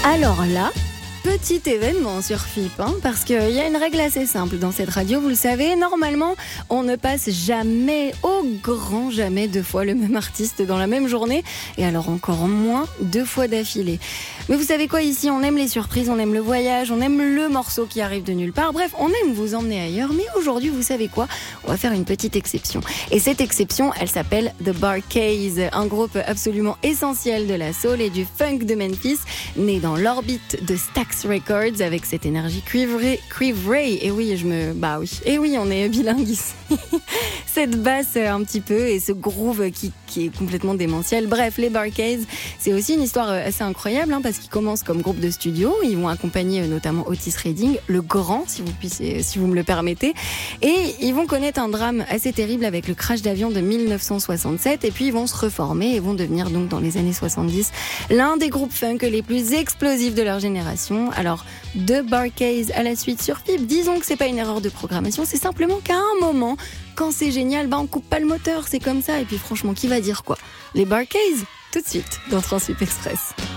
Alors là, petit événement sur FIP, parce qu'il y a une règle assez simple dans cette radio, vous le savez, normalement on ne passe jamais, au grand jamais, 2 fois le même artiste dans la même journée, et alors encore moins 2 fois d'affilée. Mais vous savez quoi, ici on aime les surprises, on aime le voyage, on aime le morceau qui arrive de nulle part, bref, on aime vous emmener ailleurs, mais aujourd'hui vous savez quoi, on va faire une petite exception. Et cette exception, elle s'appelle The Bar-Kays, un groupe absolument essentiel de la soul et du funk de Memphis, né dans l'orbite de Stax Records avec cette énergie cuivrée. Et oui, on est bilingue ici. Cette basse un petit peu et ce groove qui est complètement démentiel. Bref, les Bar-Kays, c'est aussi une histoire assez incroyable parce qu'ils commencent comme groupe de studio. Ils vont accompagner notamment Otis Redding, le grand, si vous me le permettez. Et ils vont connaître un drame assez terrible avec le crash d'avion de 1967. Et puis ils vont se reformer et vont devenir donc dans les années 70 l'un des groupes funk les plus explosifs de leur génération. Alors, The Bar-Kays à la suite sur FIP. Disons que c'est pas une erreur de programmation, c'est simplement qu'à un moment, quand c'est génial, on coupe pas le moteur, c'est comme ça. Et puis franchement, qui va dire quoi ? Les Bar-Kays, tout de suite dans Transfip Express.